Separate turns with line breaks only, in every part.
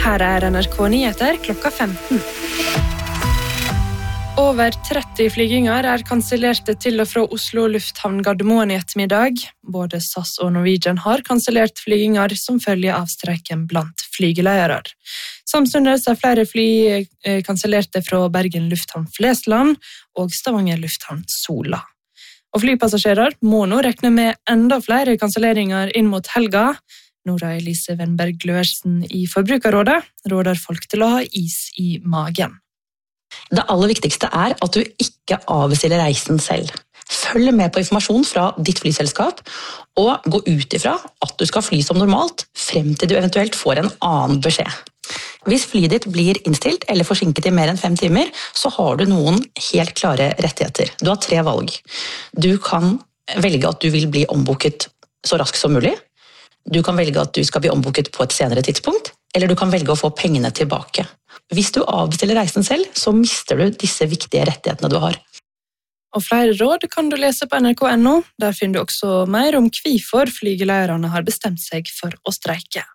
Her NRK Nyheter klokka 15. Over 30 flyginger kansellerte til og fra Oslo lufthavn Gardermoen i ettermiddag. Både SAS og Norwegian har kansellert flyginger som følge av streiken blant flygeleiere. Samtidig flere fly kansellerte fra Bergen lufthavn Flesland og Stavanger lufthavn Sola. Og flypassasjerer må nå regne med enda flere kanselleringer inn mot helga. Nora Elise Wenberg Løersen i Forbrukerrådet råder folk til å ha is i magen.
Det aller viktigste at du ikke avbestiller reisen selv. Følg med på informasjon fra ditt flyselskap, og gå ut ifra at du skal fly som normalt, frem til du eventuelt får en annen beskjed. Hvis flyet ditt blir innstilt eller forsinket i mer enn 5 timer, så har du noen helt klare rettigheter. Du har 3 valg. Du kan velge at du vil bli ombooket så raskt som mulig. Du kan velge at du skal bli ombooket på et senere tidspunkt, eller du kan velge å få pengene tilbake. Hvis du avbestiller reisen selv, så mister du disse viktige rettighetene du har.
Og flere råd kan du lese på nrk.no. Der finner du også mer om hvorfor flygeleierne har bestemt seg for å streike.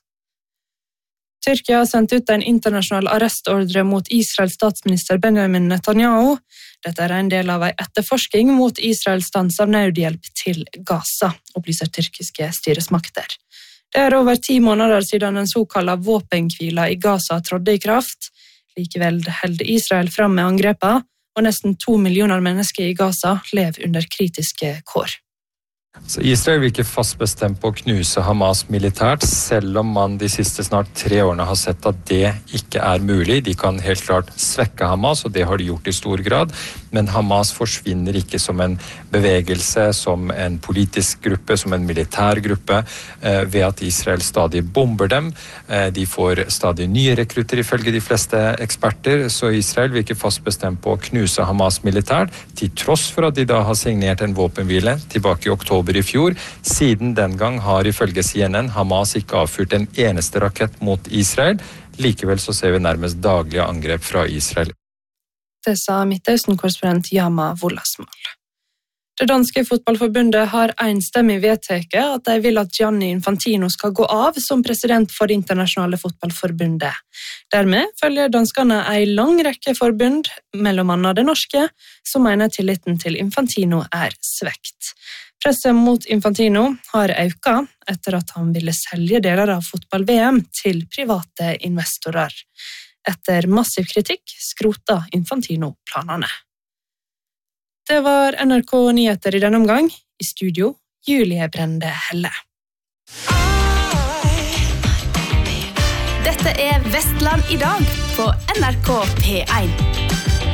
Tyrkia har sendt ut en internasjonal arrestordre mot Israels statsminister Benjamin Netanyahu. Dette en del av en etterforsking mot Israels stans av nødhjelp til Gaza, opplyser tyrkiske styresmakter. Det over 10 måneder siden den såkalte våpenhvila i Gaza trådte i kraft. Likevel holder Israel frem med angrepene, og nesten 2 millioner mennesker i Gaza lever under kritiske kår.
Så Israel virker fast bestemt på å knuse Hamas militært, selv om man de siste snart 3 årene har sett at det ikke mulig. De kan helt klart svekke Hamas, og det har de gjort i stor grad. Men Hamas forsvinner ikke som en bevegelse, som en politisk gruppe, som en militær gruppe, ved at Israel stadig bomber dem. De får stadig nye rekrutter ifølge de fleste eksperter, så Israel virker fast bestemt på å knuse Hamas militært, til tross for at de da har signert en våpenhvile tilbake i oktober i fjor. Siden den gang har ifølge CNN Hamas ikke avfyrt en eneste rakett mot Israel. Likevel så ser vi nærmest daglige angrep fra Israel.
Det sa Midtøsten-korrespondent Yama Wolasmal. Det danske fotballforbundet har enstemmig vedtatt at de vil at Gianni Infantino skal gå av som president for det internasjonale fotballforbundet. Dermed følger danskene en lang rekke forbund, mellom annet det norske, som mener tilliten til Infantino svekt. Presset mot Infantino har økt etter at han ville selge deler av fotball-VM til private investorer. Etter massiv kritikk skrota Infantino planene. Det var NRK Nyheter i denne omgang. I studio, Julie Brende Helle.
Dette Vestland i dag på NRK P1.